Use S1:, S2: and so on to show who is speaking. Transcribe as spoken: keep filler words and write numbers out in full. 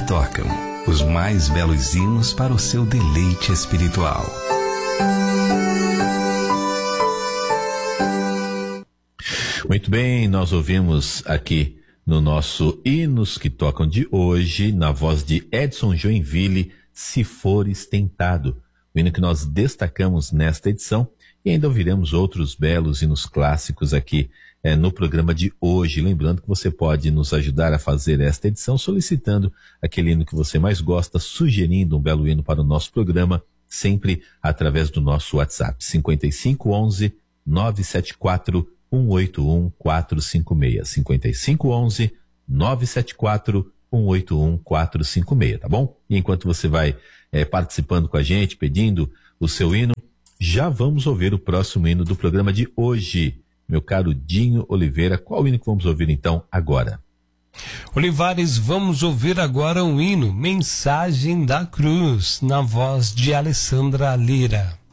S1: tocam. Os mais belos hinos para o seu deleite espiritual.
S2: Muito bem, nós ouvimos aqui no nosso Hinos que Tocam de hoje, na voz de Edson Joinville, Se Fores Tentado, o hino que nós destacamos nesta edição, e ainda ouviremos outros belos hinos clássicos aqui é, no programa de hoje. Lembrando que você pode nos ajudar a fazer esta edição solicitando aquele hino que você mais gosta, sugerindo um belo hino para o nosso programa, sempre através do nosso WhatsApp, cinco cinco um um, nove sete quatro, um oito um quatro cinco seis, cinco cinco um um, nove sete quatro, um oito um quatro cinco seis, tá bom? E enquanto você vai é, participando com a gente, pedindo o seu hino, já vamos ouvir o próximo hino do programa de hoje. Meu caro Dinho Oliveira, qual hino que vamos ouvir então agora?
S3: Olivares, vamos ouvir agora o hino Mensagem da Cruz, na voz de Alessandra Lira.